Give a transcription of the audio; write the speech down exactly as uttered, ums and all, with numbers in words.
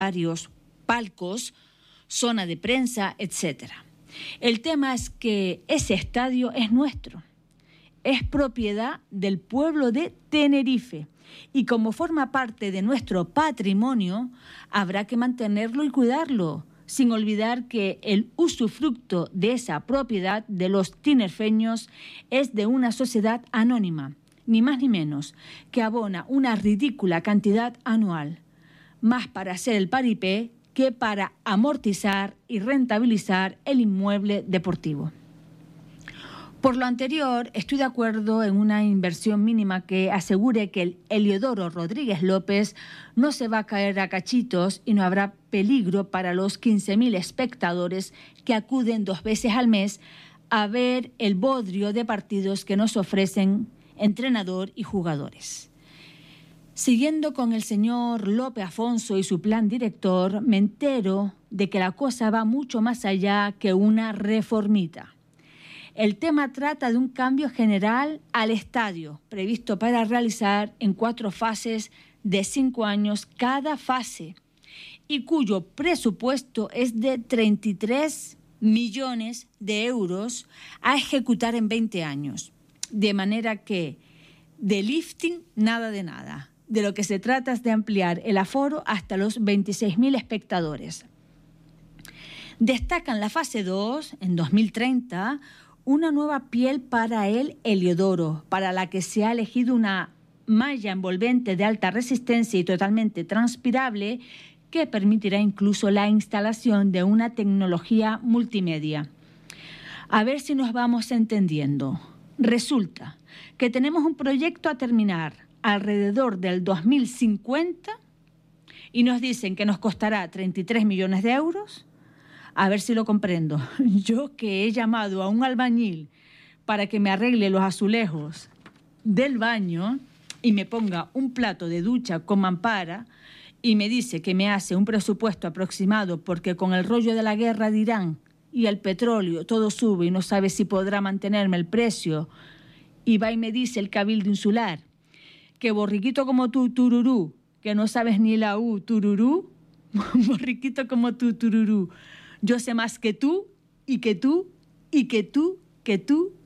palcos, zona de prensa, etcétera. El tema es que ese estadio es nuestro, es propiedad del pueblo de Tenerife y como forma parte de nuestro patrimonio, habrá que mantenerlo y cuidarlo, sin olvidar que el usufructo de esa propiedad de los tinerfeños es de una sociedad anónima, ni más ni menos, que abona una ridícula cantidad anual, más para hacer el paripé que para amortizar y rentabilizar el inmueble deportivo. Por lo anterior, estoy de acuerdo en una inversión mínima que asegure que el Heliodoro Rodríguez López no se va a caer a cachitos y no habrá peligro para los quince mil espectadores que acuden dos veces al mes a ver el bodrio de partidos que nos ofrecen entrenador y jugadores. Siguiendo con el señor Lope Afonso y su plan director, me entero de que la cosa va mucho más allá que una reformita. El tema trata de un cambio general al estadio, previsto para realizar en cuatro fases de cinco años cada fase, y cuyo presupuesto es de treinta y tres millones de euros a ejecutar en veinte años. De manera que de lifting nada de nada. De lo que se trata es de ampliar el aforo hasta los veintiséis mil espectadores. Destacan la fase dos, en dos mil treinta, una nueva piel para el Heliodoro, para la que se ha elegido una malla envolvente de alta resistencia y totalmente transpirable que permitirá incluso la instalación de una tecnología multimedia. A ver si nos vamos entendiendo. Resulta que tenemos un proyecto a terminar alrededor del dos mil cincuenta y nos dicen que nos costará treinta y tres millones de euros. A ver si lo comprendo. Yo que he llamado a un albañil para que me arregle los azulejos del baño y me ponga un plato de ducha con mampara y me dice que me hace un presupuesto aproximado porque con el rollo de la guerra de Irán y el petróleo todo sube y no sabe si podrá mantenerme el precio, y va y me dice el Cabildo Insular que borriquito como tú, tururú, que no sabes ni la U, tururú, borriquito como tú, tururú, yo sé más que tú, y que tú, y que tú, que tú,